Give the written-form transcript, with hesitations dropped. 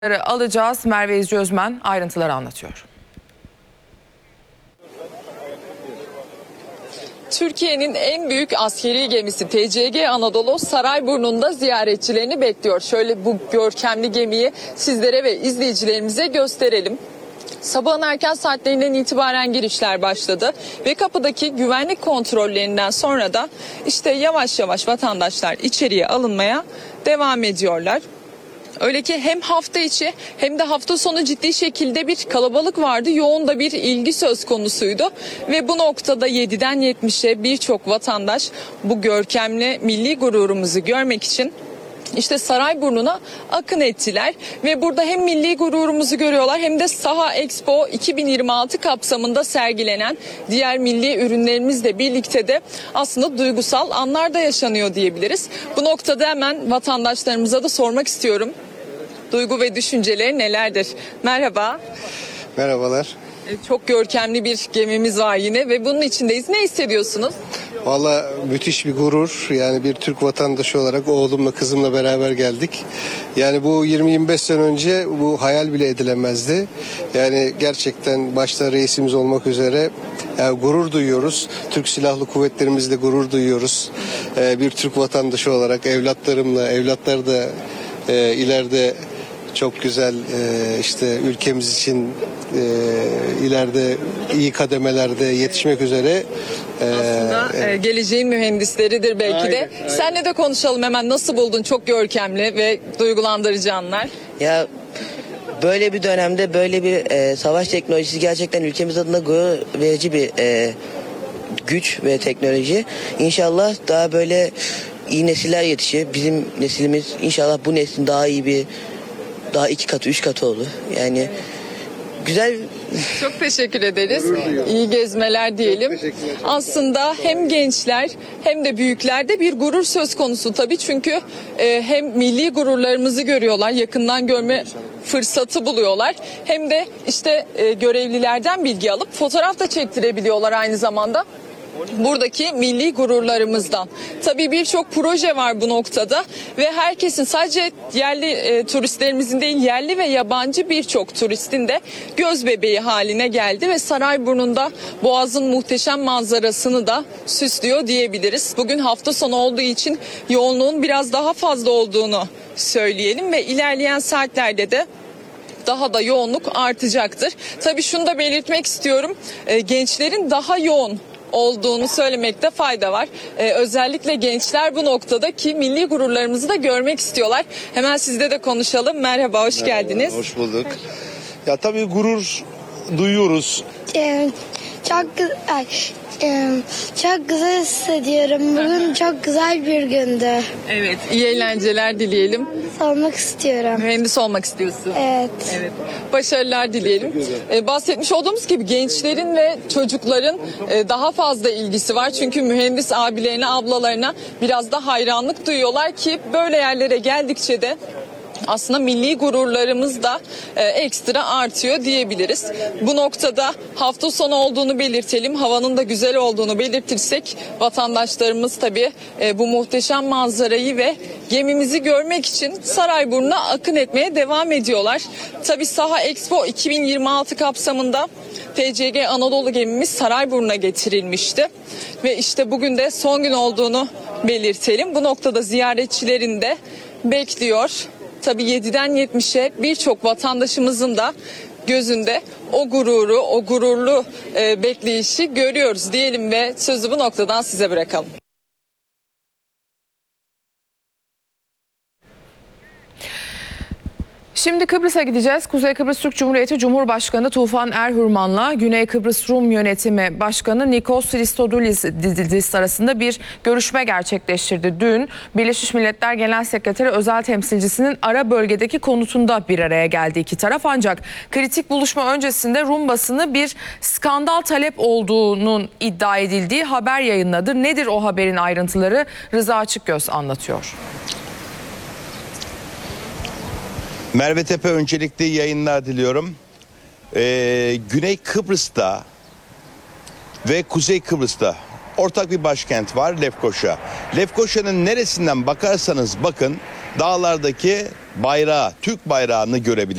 Alacağız. Merve İzci Özmen ayrıntıları anlatıyor. Türkiye'nin en büyük askeri gemisi TCG Anadolu Sarayburnu'nda ziyaretçilerini bekliyor. Şöyle bu görkemli gemiyi sizlere ve izleyicilerimize gösterelim. Sabahın erken saatlerinden itibaren girişler başladı ve kapıdaki güvenlik kontrollerinden sonra da işte yavaş yavaş vatandaşlar içeriye alınmaya devam ediyorlar. Öyle ki hem hafta içi hem de hafta sonu ciddi şekilde bir kalabalık vardı. Yoğun da bir ilgi söz konusuydu. Ve bu noktada 7'den 70'e birçok vatandaş bu görkemli milli gururumuzu görmek için İşte Sarayburnu'na akın ettiler ve burada hem milli gururumuzu görüyorlar hem de Saha Expo 2026 kapsamında sergilenen diğer milli ürünlerimizle birlikte de aslında duygusal anlar da yaşanıyor diyebiliriz. Bu noktada hemen vatandaşlarımıza da sormak istiyorum. Duygu ve düşünceleri nelerdir? Merhaba. Merhabalar. Çok görkemli bir gemimiz var yine ve bunun içindeyiz. Ne hissediyorsunuz? Valla müthiş bir gurur. Yani bir Türk vatandaşı olarak oğlumla kızımla beraber geldik. Yani bu 20-25 sene önce bu hayal bile edilemezdi. Yani gerçekten başta reisimiz olmak üzere yani gurur duyuyoruz. Türk Silahlı Kuvvetlerimizle gurur duyuyoruz. Bir Türk vatandaşı olarak evlatlar da ileride çok güzel işte ülkemiz için ileride iyi kademelerde yetişmek üzere. Aslında geleceğin mühendisleridir belki de. Aynen. Senle de konuşalım hemen. Nasıl buldun? Çok görkemli ve duygulandırıcı anlar. Ya böyle bir dönemde böyle bir savaş teknolojisi gerçekten ülkemiz adına gurur verici bir güç ve teknoloji. İnşallah daha böyle iyi nesiller yetişir. Bizim neslimiz inşallah bu neslin daha iyi daha 2 katı 3 katı olur. Yani güzel. Çok teşekkür ederiz. İyi gezmeler diyelim. Aslında hem gençler hem de büyüklerde bir gurur söz konusu tabii. Çünkü hem milli gururlarımızı görüyorlar, yakından görme fırsatı buluyorlar. Hem de işte görevlilerden bilgi alıp fotoğraf da çektirebiliyorlar aynı zamanda. Buradaki milli gururlarımızdan. Tabii birçok proje var bu noktada ve herkesin sadece yerli turistlerimizin değil yerli ve yabancı birçok turistin de göz bebeği haline geldi ve Sarayburnu'nda Boğaz'ın muhteşem manzarasını da süslüyor diyebiliriz. Bugün hafta sonu olduğu için yoğunluğun biraz daha fazla olduğunu söyleyelim ve ilerleyen saatlerde de daha da yoğunluk artacaktır. Tabii şunu da belirtmek istiyorum. Gençlerin daha yoğun olduğunu söylemekte fayda var. Özellikle gençler bu noktadaki milli gururlarımızı da görmek istiyorlar. Hemen sizle de konuşalım. Merhaba, hoş geldiniz. Hoş bulduk. Ya tabii gurur duyuyoruz. Çok güzel, çok güzel hissediyorum. Bugün çok güzel bir gündü. Evet, iyi eğlenceler dileyelim. Olmak istiyorum. Mühendis olmak istiyorsun. Evet. Evet. Başarılar dileyelim. Bahsetmiş olduğumuz gibi gençlerin ve çocukların daha fazla ilgisi var. Çünkü mühendis abilerine, ablalarına biraz da hayranlık duyuyorlar ki böyle yerlere geldikçe de aslında milli gururlarımız da ekstra artıyor diyebiliriz. Bu noktada hafta sonu olduğunu belirtelim. Havanın da güzel olduğunu belirtirsek vatandaşlarımız tabii bu muhteşem manzarayı ve gemimizi görmek için Sarayburnu'na akın etmeye devam ediyorlar. Tabii Saha Expo 2026 kapsamında TCG Anadolu gemimiz Sarayburnu'na getirilmişti. Ve işte bugün de son gün olduğunu belirtelim. Bu noktada ziyaretçilerin de bekliyor. Tabii 7'den 70'e birçok vatandaşımızın da gözünde o gururu, o gururlu bekleyişi görüyoruz diyelim ve sözü bu noktadan size bırakalım. Şimdi Kıbrıs'a gideceğiz. Kuzey Kıbrıs Türk Cumhuriyeti Cumhurbaşkanı Tufan Erhurman'la Güney Kıbrıs Rum Yönetimi Başkanı Nikos Christodoulidis arasında bir görüşme gerçekleştirdi. Dün Birleşmiş Milletler Genel Sekreteri özel temsilcisinin ara bölgedeki konutunda bir araya geldi iki taraf. Ancak kritik buluşma öncesinde Rum basını bir skandal talep olduğunun iddia edildiği haber yayınladı. Nedir o haberin ayrıntıları? Rıza Açıkgöz anlatıyor. Merve Tepe öncelikle yayınlar diliyorum. Güney Kıbrıs'ta ve Kuzey Kıbrıs'ta ortak bir başkent var, Lefkoşa. Lefkoşa'nın neresinden bakarsanız bakın dağlardaki bayrağı, Türk bayrağını görebiliriz.